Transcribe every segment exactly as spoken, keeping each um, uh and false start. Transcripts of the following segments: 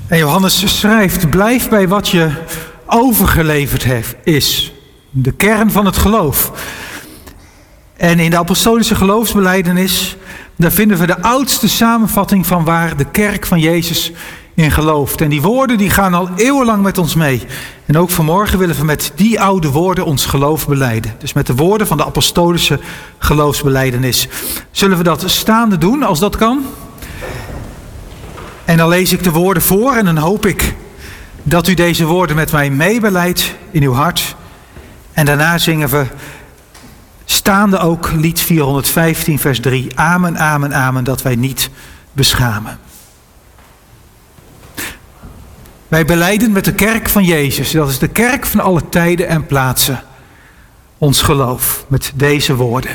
En Johannes schrijft, blijf bij wat je overgeleverd heeft, is. De kern van het geloof. En in de apostolische geloofsbelijdenis, daar vinden we de oudste samenvatting van waar de kerk van Jezus in gelooft. En die woorden die gaan al eeuwenlang met ons mee. En ook vanmorgen willen we met die oude woorden ons geloof belijden. Dus met de woorden van de apostolische geloofsbelijdenis. Zullen we dat staande doen, als dat kan? En dan lees ik de woorden voor en dan hoop ik dat u deze woorden met mij meebeleidt in uw hart. En daarna zingen we staande ook lied vierhonderdvijftien vers drie. Amen, amen, amen, dat wij niet beschamen. Wij belijden met de kerk van Jezus, dat is de kerk van alle tijden en plaatsen, ons geloof met deze woorden.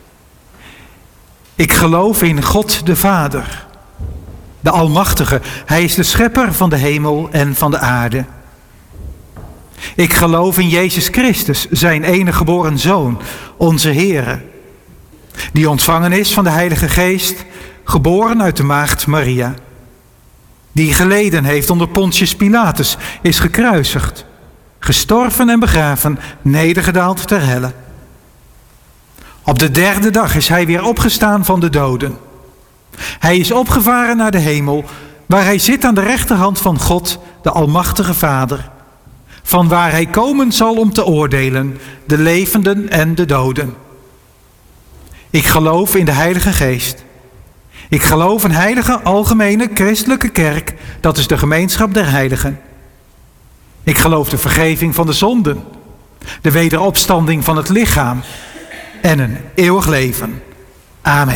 Ik geloof in God de Vader, de Almachtige. Hij is de schepper van de hemel en van de aarde. Ik geloof in Jezus Christus, zijn enige geboren Zoon, onze Heere, die ontvangen is van de Heilige Geest, geboren uit de maagd Maria, die geleden heeft onder Pontius Pilatus, is gekruisigd, gestorven en begraven, nedergedaald ter helle. Op de derde dag is hij weer opgestaan van de doden. Hij is opgevaren naar de hemel, waar hij zit aan de rechterhand van God, de Almachtige Vader, van waar hij komen zal om te oordelen, de levenden en de doden. Ik geloof in de Heilige Geest. Ik geloof een heilige, algemene, christelijke kerk, dat is de gemeenschap der heiligen. Ik geloof de vergeving van de zonden, de wederopstanding van het lichaam en een eeuwig leven. Amen.